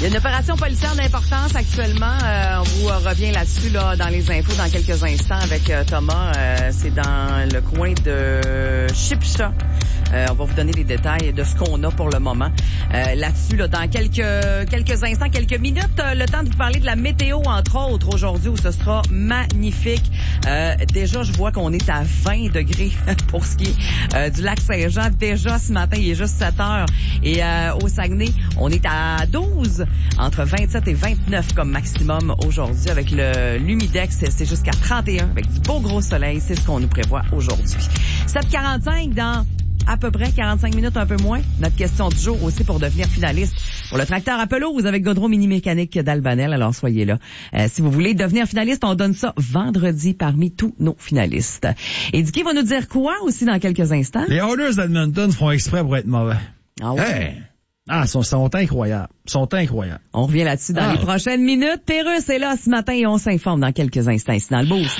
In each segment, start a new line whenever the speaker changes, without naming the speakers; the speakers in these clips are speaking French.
Il y a une opération policière d'importance actuellement. On vous revient là-dessus là dans les infos dans quelques instants avec Thomas. C'est dans le coin de Chipcha. On va vous donner les détails de ce qu'on a pour le moment. Là-dessus, là, dans quelques instants, quelques minutes, le temps de vous parler de la météo, entre autres, aujourd'hui, où ce sera magnifique. Déjà, je vois qu'on est à 20 degrés pour ce qui est du lac Saint-Jean. Déjà, ce matin, il est juste 7 heures. Et au Saguenay, on est à 12, entre 27 et 29 comme maximum aujourd'hui. Avec l'humidex, c'est jusqu'à 31, avec du beau gros soleil. C'est ce qu'on nous prévoit aujourd'hui. 7h45 dans à peu près 45 minutes, un peu moins. Notre question du jour aussi pour devenir finaliste pour le tracteur à pelouse avec Godreau Mini Mécanique d'Albanel. Alors, soyez là. Si vous voulez devenir finaliste, on donne ça vendredi parmi tous nos finalistes. Et Dicky va nous dire quoi aussi dans quelques instants?
Les Oilers d'Edmonton font exprès pour être mauvais.
Ah ouais?
Hey! Ah, sont incroyables. Sont incroyables.
On revient là-dessus dans les prochaines minutes. Pérus est là ce matin et on s'informe dans quelques instants ici dans le boost.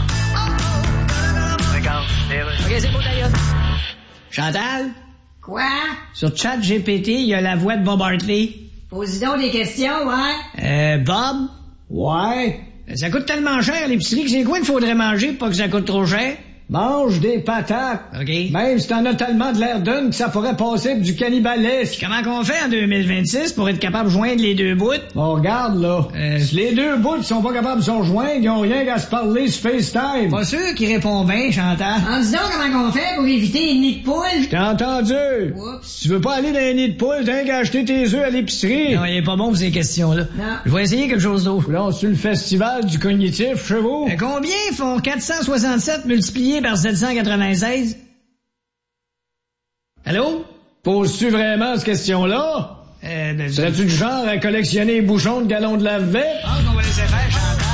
OK, c'est beau d'ailleurs. Chantal?
Quoi?
Sur ChatGPT, il y a la voix de Bob Hartley.
Pose donc des questions, ouais.
Bob?
Ouais?
Ça coûte tellement cher à l'épicerie que c'est quoi qu'il faudrait manger pour pas que ça coûte trop cher?
Mange des patates.
OK.
Même si t'en as tellement de l'air d'une que ça pourrait passer pour du cannibalisme.
Comment qu'on fait en 2026 pour être capable de joindre les deux bouts?
Bon, regarde, là. Si les deux bouts sont pas capables de se rejoindre, ils ont rien qu'à se parler sur FaceTime.
Pas sûr qu'il répond bien, Chantal.
En disant comment on fait pour éviter les nids de poule?
T'as entendu?
Oups.
Si tu veux pas aller dans les nids de poule, t'as qu'à acheter tes œufs à l'épicerie.
Non, il est pas bon pour ces questions-là.
Non.
Je vais essayer quelque chose d'autre.
Là, sur le festival du cognitif chez vous.
Combien font 467 multiplié par 796? Allô?
Poses-tu vraiment cette question-là? Serais-tu du genre à collectionner les bouchons de galons de lave-vaisselle?
On va laisser faire, Chantal.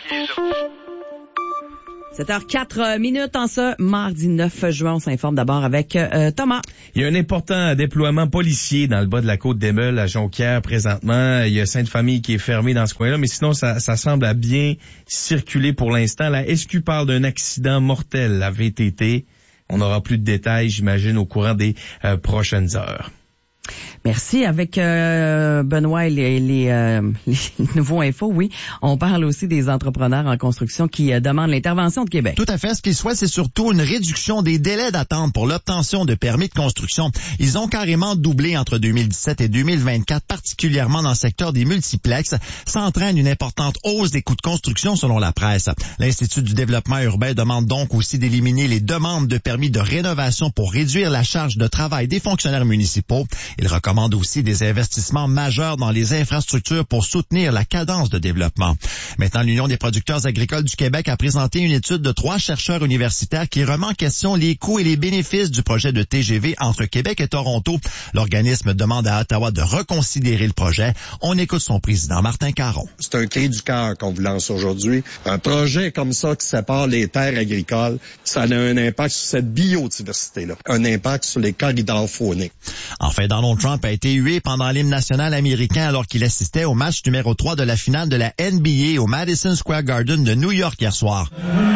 7h04 en ce mardi 9 juin. On s'informe d'abord avec Thomas.
Il y a un important déploiement policier dans le bas de la côte des Meules à Jonquière présentement. Il y a Sainte-Famille qui est fermée dans ce coin-là, mais sinon ça semble à bien circuler pour l'instant. La SQ parle d'un accident mortel à VTT. On aura plus de détails, j'imagine, au courant des prochaines heures.
Merci. Avec Benoît et les nouveaux infos, oui. On parle aussi des entrepreneurs en construction qui demandent l'intervention de Québec.
Tout à fait. Ce qu'ils souhaitent, c'est surtout une réduction des délais d'attente pour l'obtention de permis de construction. Ils ont carrément doublé entre 2017 et 2024, particulièrement dans le secteur des multiplexes. Ça entraîne une importante hausse des coûts de construction selon la presse. L'Institut du développement urbain demande donc aussi d'éliminer les demandes de permis de rénovation pour réduire la charge de travail des fonctionnaires municipaux. Il recommande aussi des investissements majeurs dans les infrastructures pour soutenir la cadence de développement. Maintenant, l'Union des producteurs agricoles du Québec a présenté une étude de 3 chercheurs universitaires qui remet en question les coûts et les bénéfices du projet de TGV entre Québec et Toronto. L'organisme demande à Ottawa de reconsidérer le projet. On écoute son président, Martin Caron.
C'est un cri du cœur qu'on vous lance aujourd'hui. Un projet comme ça qui sépare les terres agricoles, ça a un impact sur cette biodiversité-là, un impact sur les corridors fauniques.
Enfin, Donald Trump a été hué pendant l'hymne national américain alors qu'il assistait au match numéro 3 de la finale de la NBA au Madison Square Garden de New York hier soir.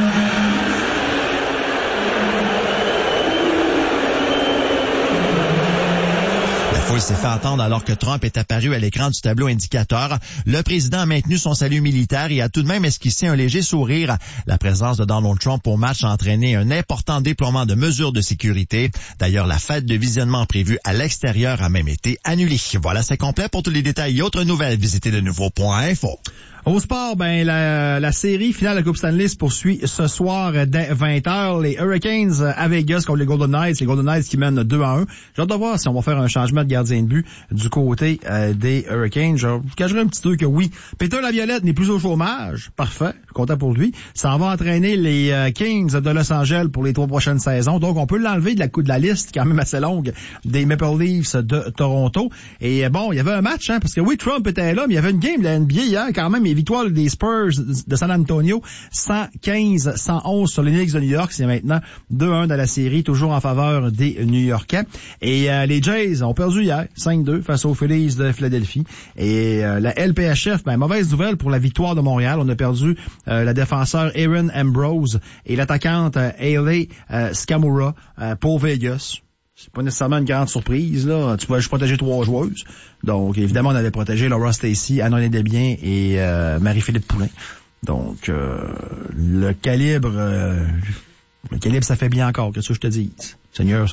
La foule s'est fait entendre alors que Trump est apparu à l'écran du tableau indicateur. Le président a maintenu son salut militaire et a tout de même esquissé un léger sourire. La présence de Donald Trump au match a entraîné un important déploiement de mesures de sécurité. D'ailleurs, la fête de visionnement prévue à l'extérieur a même été annulée. Voilà, c'est complet. Pour tous les détails et autres nouvelles, visitez le nouveau.info.
Au sport, la série finale de la Coupe Stanley se poursuit ce soir dès 20h. Les Hurricanes à Vegas contre les Golden Knights. Les Golden Knights qui mènent 2-1. J'ai hâte de voir si on va faire un changement de gardien de but du côté des Hurricanes. Je vous cacherai un petit peu que oui. Peter Laviolette n'est plus au chômage. Parfait. Je suis content pour lui. Ça en va entraîner les Kings de Los Angeles pour les 3 prochaines saisons. Donc, on peut l'enlever de la liste quand même assez longue des Maple Leafs de Toronto. Et bon, il y avait un match, parce que oui, Trump était là, mais il y avait une game de la NBA hier quand même. Les victoires des Spurs de San Antonio, 115-111 sur les Knicks de New York. C'est maintenant 2-1 dans la série, toujours en faveur des New-Yorkais. Et les Jays ont perdu hier, 5-2 face aux Phillies de Philadelphie. Et la LPHF, mauvaise nouvelle pour la victoire de Montréal. On a perdu la défenseur Aaron Ambrose et l'attaquante Hayley Skamura pour Vegas. c'est pas nécessairement une grande surprise, là. Tu pouvais juste protéger 3 joueuses. Donc, évidemment, on avait protégé Laura Stacey, Anna Desbiens et Marie-Philippe Poulin. Donc, le calibre, ça fait bien encore, qu'est-ce que je te dis? Seigneur.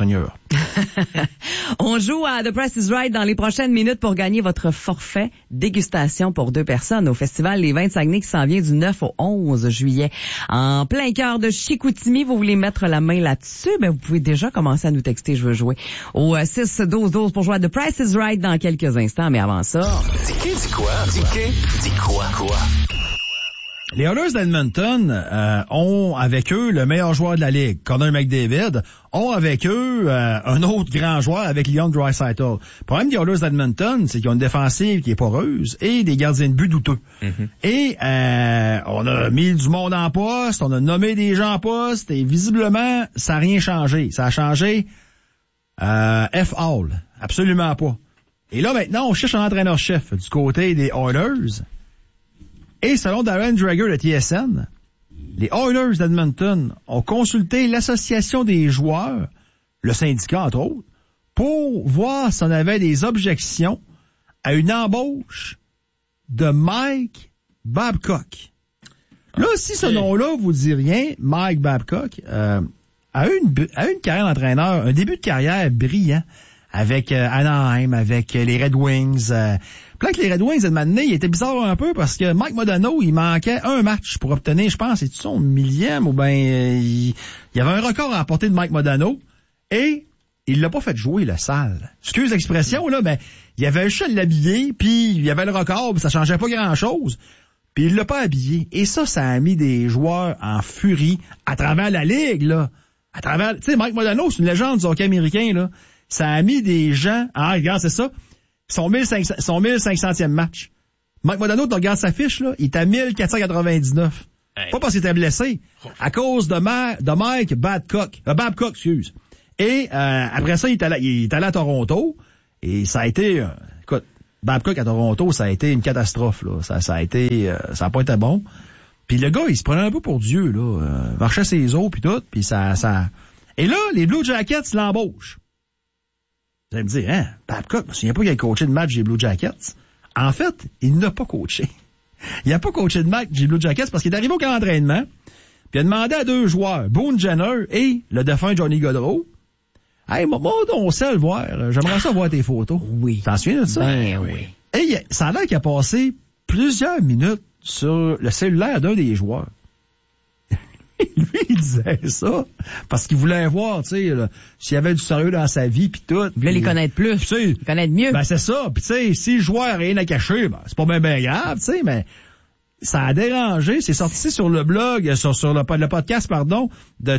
On joue à The Price is Right dans les prochaines minutes pour gagner votre forfait dégustation pour 2 personnes au festival Les Vins de Saguenay qui s'en vient du 9 au 11 juillet. En plein cœur de Chicoutimi, vous voulez mettre la main là-dessus? Ben, vous pouvez déjà commencer à nous texter, je veux jouer au 6-12-12 pour jouer à The Price is Right dans quelques instants. Mais avant ça...
Dis quoi?
Les Oilers d'Edmonton ont avec eux le meilleur joueur de la Ligue, Connor McDavid, ont avec eux un autre grand joueur avec Leon Draisaitl. Le problème des Oilers d'Edmonton, c'est qu'ils ont une défensive qui est poreuse et des gardiens de but douteux. Mm-hmm. Et on a mis du monde en poste, on a nommé des gens en poste et visiblement, ça n'a rien changé. Ça a changé F-All, absolument pas. Et là, maintenant, on cherche un entraîneur-chef du côté des Oilers. Et selon Darren Dreger de TSN, les Oilers d'Edmonton ont consulté l'association des joueurs, le syndicat entre autres, pour voir si on avait des objections à une embauche de Mike Babcock. Là, si ce nom-là vous dit rien, Mike Babcock a eu une carrière d'entraîneur, un début de carrière brillant avec Anaheim, avec les Red Wings. Puis là, que les Red Wings, maintenant, il était bizarre un peu parce que Mike Modano, il manquait un match pour obtenir, je pense, c'est son millième ou bien il y avait un record à apporter de Mike Modano et il l'a pas fait jouer, le sale. Excuse l'expression, là, mais il avait juste à l'habiller, puis il y avait le record, puis ça changeait pas grand-chose. Puis il l'a pas habillé. Et ça a mis des joueurs en furie à travers la Ligue, là. À travers, tu sais, Mike Modano, c'est une légende du hockey américain, là. Ça a mis des gens, regarde, c'est ça. Son 1500e match. Mike Modano, tu regardes sa fiche, là, il est à 1499. Hey. Pas parce qu'il était blessé. À cause de Mike Babcock, excuse. Et, après ça, il est allé à Toronto. Et ça a été, écoute, Babcock à Toronto, ça a été une catastrophe, là. Ça a pas été bon. Puis le gars, il se prenait un peu pour Dieu, là. Marchait ses os, puis tout. Puis ça. Et là, les Blue Jackets l'embauchent. Vous allez me dire, Babcock, je me souviens pas qu'il a coaché de match des Blue Jackets. En fait, il n'a pas coaché. Il n'a pas coaché de match des Blue Jackets parce qu'il est arrivé au camp d'entraînement, puis il a demandé à 2 joueurs, Boone Jenner et le défunt Johnny Gaudreau, « Hey, moi, on sait le voir. J'aimerais ça voir tes photos. »
Oui.
T'en souviens de ça?
Ben oui.
Et ça a l'air qu'il a passé plusieurs minutes sur le cellulaire d'un des joueurs. Lui, il disait ça parce qu'il voulait voir, tu sais, s'il y avait du sérieux dans sa vie puis tout.
Il voulait les connaître plus, les connaître mieux.
Ben c'est ça. Puis tu sais, si le joueur a rien à cacher, ben c'est pas bien grave, tu sais, mais ça a dérangé. C'est sorti sur le blog, sur le podcast, pardon, de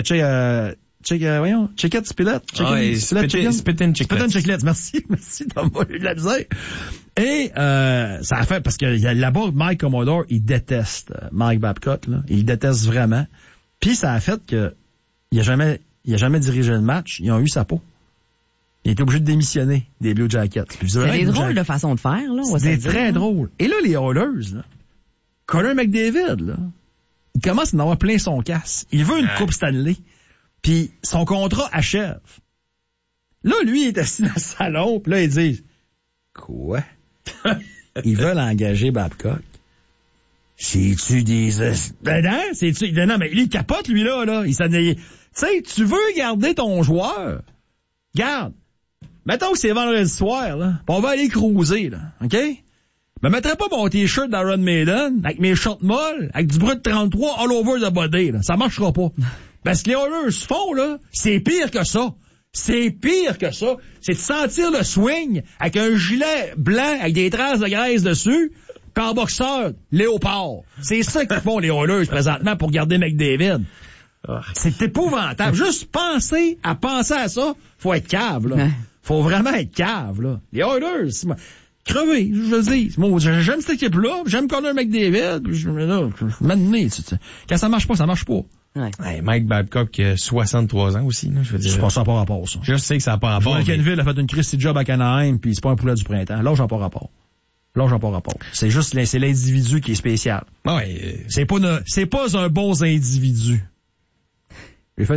Chicken Spillet.
Spit and Chicklets.
Merci, Thomas, j'ai eu de la misère. Et ça a fait, parce que là-bas, Mike Commodore, il déteste Mike Babcock, là. Il le déteste vraiment. Puis ça a fait que il a jamais dirigé le match. Ils ont eu sa peau. Il était obligé de démissionner des Blue Jackets.
C'est des drôles de façon de faire, là.
C'est très drôle. Et là, les Oilers, là, Connor McDavid, là, il commence à en avoir plein son casse. Il veut une Coupe Stanley. Puis son contrat achève. Là, lui, il est assis dans le salon, puis là, il dit « Quoi? Ils veulent engager Babcock? C'est-tu des... Ben non, c'est-tu... Non, mais il capote, lui, là. Il s'en est... Tu sais, tu veux garder ton joueur? Garde. Mettons que c'est vendredi soir, là. Pis on va aller cruiser, là. OK? Me mettrais pas mon t-shirt d'Iron Maiden avec mes shorts molles, avec du brut 33 all over the body, là. Ça marchera pas. Parce que les Oilers font, là, c'est pire que ça. C'est pire que ça. C'est de sentir le swing avec un gilet blanc avec des traces de graisse dessus, pis en boxeur, léopard. C'est ça qu'ils font, les Oilers, présentement, pour garder McDavid. C'est épouvantable. Juste penser à ça, faut être cave, là. Faut vraiment être cave, là. Les Oilers, crevé, je veux dire. Moi, j'aime cette équipe-là, j'aime Connor McDavid, maintenant, quand ça marche pas, ça marche pas.
Ouais. Hey, Mike Babcock, 63 ans aussi, là, je veux dire.
Je pense que ça n'a pas rapport, ça.
Je sais que ça n'a pas rapport.
Kenville a fait une Christy job à Anaheim, puis c'est pas un poulet du printemps. Là, j'en pas rapport. C'est juste, c'est l'individu qui est spécial.
Ouais.
C'est pas un bon individu. J'ai fini.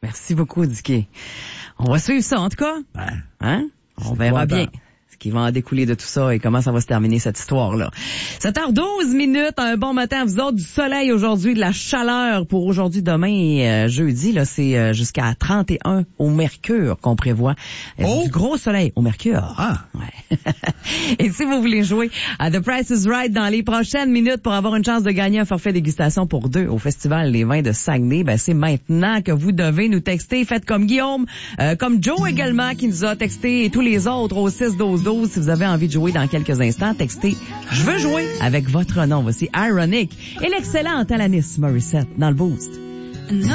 Merci beaucoup, Dicky. On va suivre ça, en tout cas. Hein? On verra bien ce qui va en découler de tout ça et comment ça va se terminer, cette histoire-là. 7h12, un bon matin à vous autres. Du soleil aujourd'hui, de la chaleur pour aujourd'hui, demain et jeudi. Là, c'est jusqu'à 31 au mercure qu'on prévoit. Du gros soleil au mercure. Ouais. Et si vous voulez jouer à The Price is Right dans les prochaines minutes pour avoir une chance de gagner un forfait dégustation pour 2 au Festival Les Vins de Saguenay, ben c'est maintenant que vous devez nous texter. Faites comme Guillaume, comme Joe également qui nous a texté et tous les autres au 6-12-12. Si vous avez envie de jouer dans quelques instants, textez « Je veux jouer » avec votre nom. Voici Ironic et l'excellent Alanis Morissette dans le Boost.